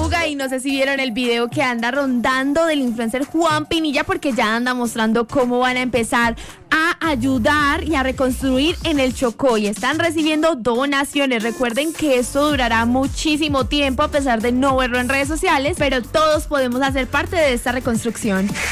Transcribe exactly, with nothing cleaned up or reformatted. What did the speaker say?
Tortuga y no sé si vieron el video que anda rondando del influencer Juan Pinilla porque ya anda mostrando cómo van a empezar a ayudar y a reconstruir en el Chocó y están recibiendo donaciones. Recuerden que esto durará muchísimo tiempo a pesar de no verlo en redes sociales, pero todos podemos hacer parte de esta reconstrucción.